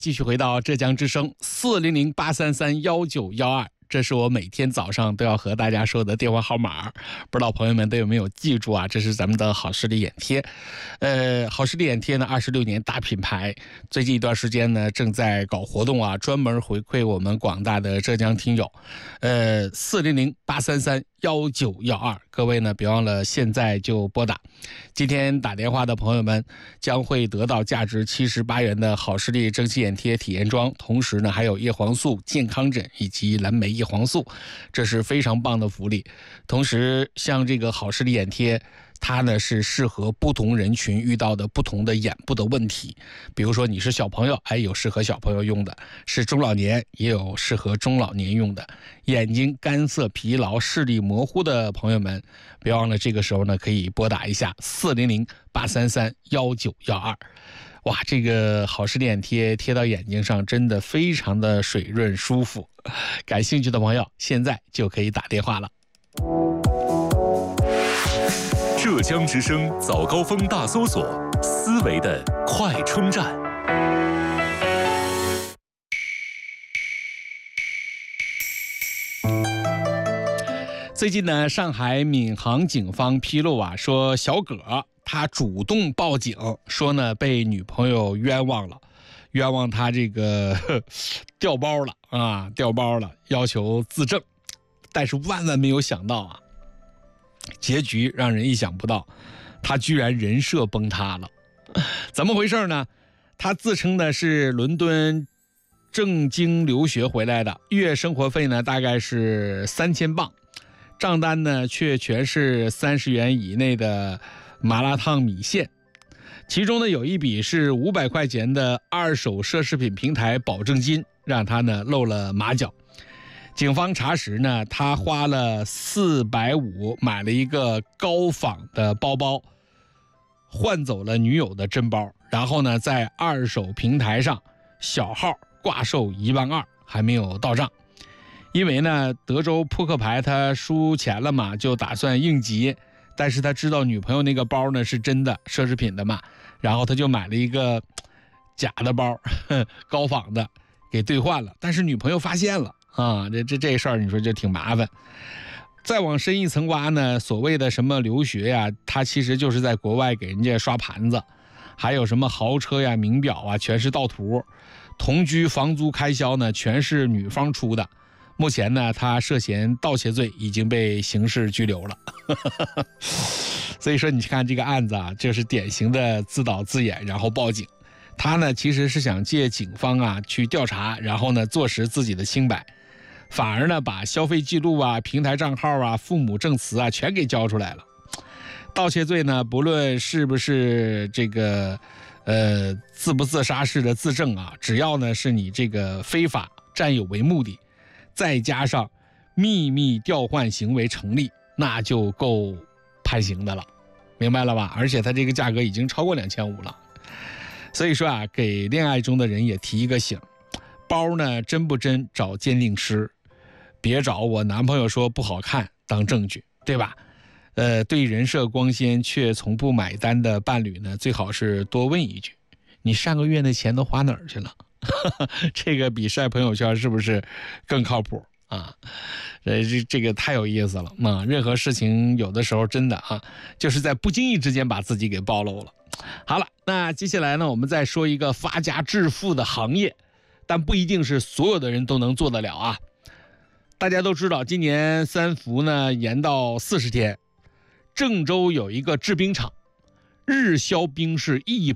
继续回到浙江之声400-833-1912，这是我每天早上都要和大家说的电话号码，不知道朋友们都有没有记住啊？这是咱们的好视力眼贴。好视力眼贴呢，26年大品牌，最近一段时间呢正在搞活动啊，专门回馈我们广大的浙江听友。400-833-1912，各位呢别忘了现在就拨打。今天打电话的朋友们将会得到价值78元的好视力蒸汽眼贴体验装，同时呢还有叶黄素、健康枕以及蓝莓叶黄素，这是非常棒的福利。同时像这个好视力眼贴，它呢是适合不同人群遇到的不同的眼部的问题，比如说你是小朋友，有适合小朋友用的，是中老年也有适合中老年用的，眼睛干涩疲劳视力模糊的朋友们，别忘了这个时候呢可以拨打一下400-833-1912。哇，这个好视力眼贴贴到眼睛上真的非常的水润舒服，感兴趣的朋友现在就可以打电话了。 浙江之声早高峰大搜索，思维的快充站。 最近呢，上海闵行警方披露啊，说小葛他主动报警，说呢被女朋友冤枉了，冤枉他这个掉包了，要求自证，但是万万没有想到啊，结局让人意想不到，他居然人设崩塌了。怎么回事呢？他自称的是伦敦正经留学回来的，月生活费呢大概是3000镑，账单呢却全是30元以内的麻辣烫米线，其中呢有一笔是500块钱的二手奢侈品平台保证金，让他呢露了马脚。警方查实呢，他花了450买了一个高仿的包包，换走了女友的真包，然后呢在二手平台上小号挂售12000，还没有到账。因为呢德州扑克牌他输钱了嘛，就打算应急，但是他知道女朋友那个包呢是真的奢侈品的嘛，然后他就买了一个假的包，高仿的给兑换了，但是女朋友发现了啊，这事儿你说就挺麻烦。再往深一层挖呢，所谓的什么留学呀，他其实就是在国外给人家刷盘子，还有什么豪车呀、名表啊，全是盗图。同居房租开销呢，全是女方出的。目前呢，他涉嫌盗窃罪已经被刑事拘留了。所以说，你看这个案子啊，就是典型的自导自演，然后报警。他呢，其实是想借警方啊去调查，然后呢坐实自己的清白，反而呢把消费记录啊、平台账号啊、父母证词啊全给交出来了。盗窃罪呢，不论是不是这个自不自杀式的自证啊，只要呢是你这个非法占有为目的，再加上秘密调换行为成立，那就够判刑的了，明白了吧？而且它这个价格已经超过2500了。所以说啊，给恋爱中的人也提一个醒，包呢真不真找鉴定师，别找我男朋友说不好看当证据，对吧？对人设光鲜却从不买单的伴侣呢，最好是多问一句，你上个月那钱都花哪儿去了？这个比晒朋友圈是不是更靠谱啊？这个太有意思了啊！任何事情有的时候真的啊，就是在不经意之间把自己给暴露了。好了，那接下来呢，我们再说一个发家致富的行业，但不一定是所有的人都能做得了啊。大家都知道，今年3伏呢延到40天，郑州有一个制冰厂，日销冰是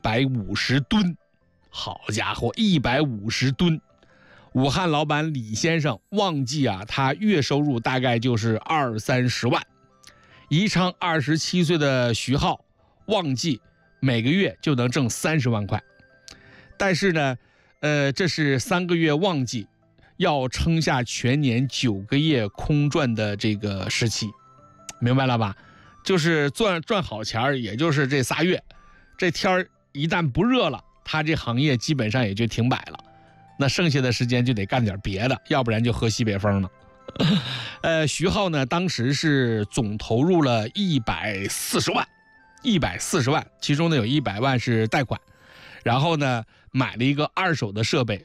150吨，好家伙，150吨！武汉老板李先生旺季啊，他月收入大概就是20-30万。宜昌27岁的徐浩旺季每个月就能挣30万块，但是呢，这是3个月旺季，要撑下全年9个月空转的这个时期，明白了吧？就是赚好钱，也就是这3月，这天一旦不热了，他这行业基本上也就停摆了。那剩下的时间就得干点别的，要不然就喝西北风了。徐浩呢，当时是总投入了140万，其中呢有100万是贷款，然后呢买了一个二手的设备，